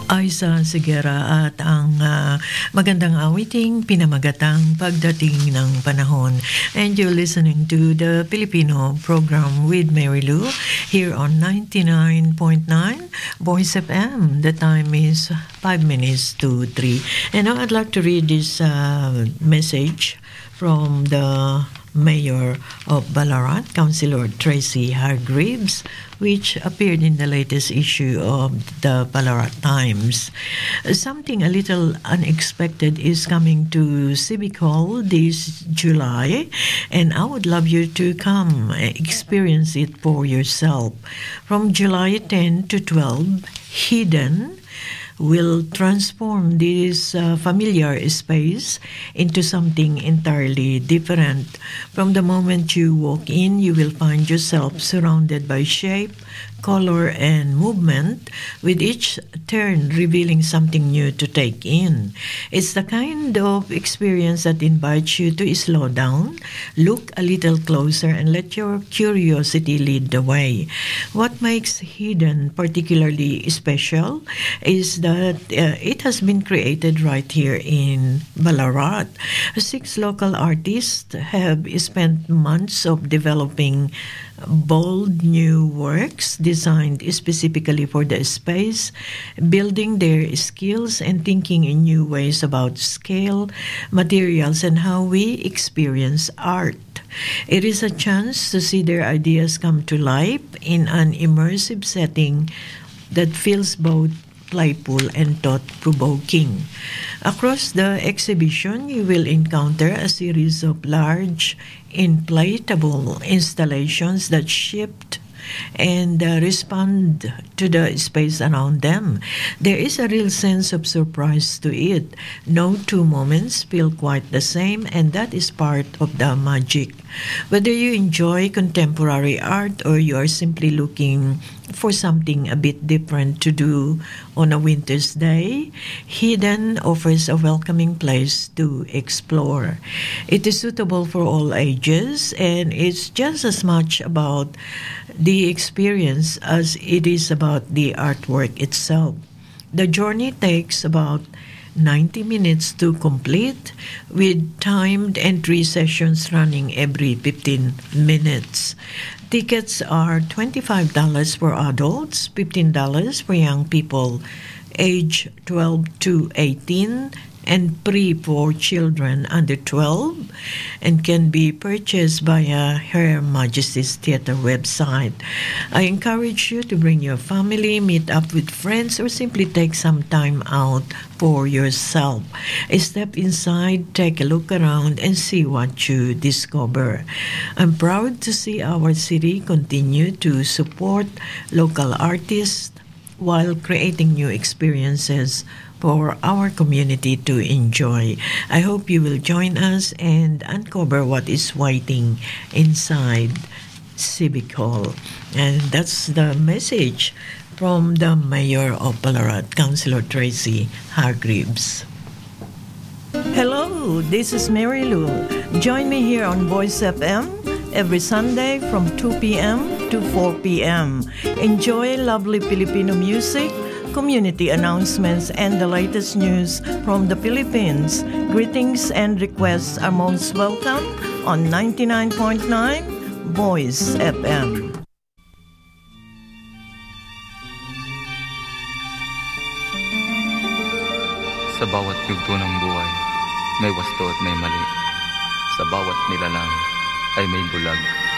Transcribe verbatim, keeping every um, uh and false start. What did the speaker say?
Aiza Sigera at ang uh, magandang awiting pinamagatang pagdating ng panahon. And you're listening to the Filipino program with Mary Lou here on ninety-nine point nine Voice F M. The time is five minutes to three. And now I'd like to read this uh, message from the Mayor of Ballarat, Councilor Tracy Hargreaves, which appeared in the latest issue of the Ballarat Times. Something a little unexpected is coming to Civic Hall this July, and I would love you to come experience it for yourself. From July tenth to twelfth, Hidden will transform this uh, familiar space into something entirely different. From the moment you walk in, you will find yourself surrounded by shape, color, and movement, with each turn revealing something new to take in. It's the kind of experience that invites you to slow down, look a little closer, and let your curiosity lead the way. What makes Hidden particularly special is that uh, it has been created right here in Ballarat. Six local artists have spent months of developing bold new works designed specifically for the space, building their skills and thinking in new ways about scale, materials, and how we experience art. It is a chance to see their ideas come to life in an immersive setting that feels both playful and thought-provoking. Across the exhibition, you will encounter a series of large, inflatable installations that shift and uh, respond to the space around them. There is a real sense of surprise to it. No two moments feel quite the same, and that is part of the magic. Whether you enjoy contemporary art or you are simply looking for something a bit different to do on a winter's day, Hidden offers a welcoming place to explore. It is suitable for all ages, and it's just as much about the experience as it is about the artwork itself. The journey takes about ninety minutes to complete, with timed entry sessions running every fifteen minutes. Tickets are twenty-five dollars for adults, fifteen dollars for young people age twelve to eighteen, and free for children under twelve, and can be purchased via Her Majesty's Theatre website. I encourage you to bring your family, meet up with friends, or simply take some time out for yourself. Step inside, take a look around, and see what you discover. I'm proud to see our city continue to support local artists while creating new experiences for our community to enjoy. I hope you will join us and uncover what is waiting inside Civic Hall. And that's the message from the Mayor of Ballarat, Councilor Tracy Hargreaves. Hello, this is Mary Lou. Join me here on Voice F M every Sunday from two p.m. to four p.m. Enjoy lovely Filipino music, community announcements, and the latest news from the Philippines. Greetings and requests are most welcome on ninety-nine point nine Voice F M. Sa bawat yugto ng buhay, may wasto at may mali. Sa bawat nilalang ay may bulag